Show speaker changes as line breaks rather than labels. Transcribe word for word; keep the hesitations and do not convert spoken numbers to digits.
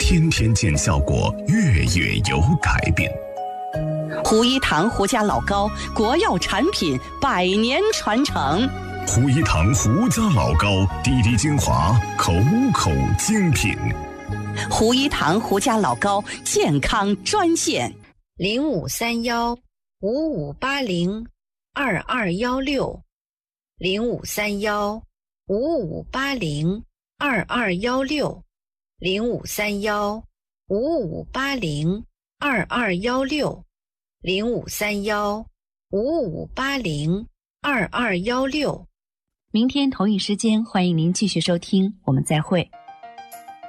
天天见效果，月月有改变。
胡一堂胡家老高，国药产品，百年传承。
胡一堂胡家老高，滴滴精华，口口精品。
胡一堂胡家老高健康专线：
零五三幺五五八零二二幺六，零五三幺五五八零二二幺六，零五三幺五五八零二二幺六，零五三幺五五八零二二幺六。
明天同一时间，欢迎您继续收听，我们再会。